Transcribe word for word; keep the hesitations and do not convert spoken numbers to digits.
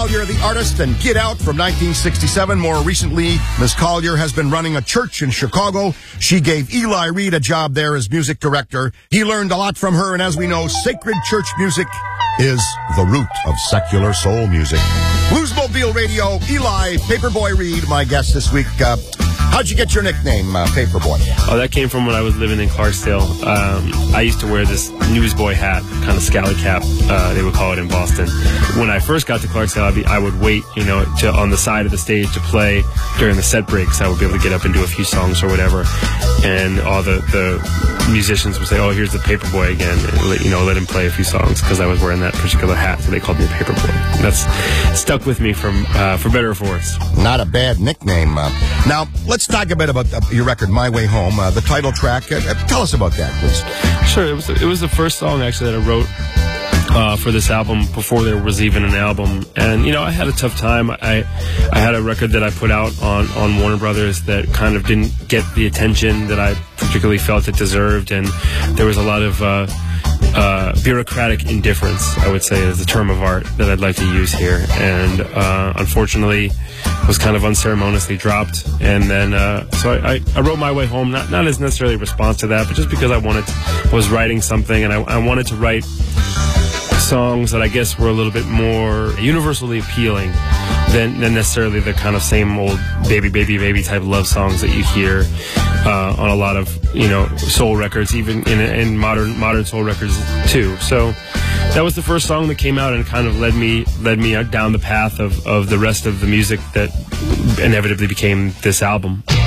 Collier, the artist, and Get Out from nineteen sixty-seven. More recently, Miss Collier has been running a church in Chicago. She gave Eli Reed a job there as music director. He learned a lot from her, and as we know, sacred church music is the root of secular soul music. Bluesmobile Radio, Eli Paperboy Reed, my guest this week. Uh, how'd you get your nickname, uh, Paperboy? Oh, that came from when I was living in Clarksdale. Um, I used to wear this newsboy hat, kind of scally cap, uh, they would call it in Boston. When I first got to Clarksdale, I'd be, I would wait, you know, to, on the side of the stage to play during the set breaks. I would be able to get up and do a few songs or whatever. And all the, the musicians would say, oh, here's the Paperboy again. And let, you know, let him play a few songs because I was wearing that particular hat, so they called me Paperboy. And that's stuck with me from uh, for better or for worse. Not a bad nickname. Uh, now, let's talk a bit about uh, your record, My Way Home, uh, the title track. Uh, tell us about that, please. Sure. It was, it was the first song, actually, that I wrote Uh, for this album before there was even an album. And, you know, I had a tough time. I I had a record that I put out on, on Warner Brothers that kind of didn't get the attention that I particularly felt it deserved. And there was a lot of uh, uh, bureaucratic indifference, I would say, is the term of art that I'd like to use here. And uh, unfortunately, was kind of unceremoniously dropped. And then, uh, so I, I, I wrote My Way Home, not, not as necessarily a response to that, but just because I wanted to, was writing something, and I, I wanted to write songs that I guess were a little bit more universally appealing than, than necessarily the kind of same old baby, baby, baby type love songs that you hear uh, on a lot of, you know, soul records, even in, in modern modern soul records too. So that was the first song that came out and kind of led me led me down the path of, of the rest of the music that inevitably became this album.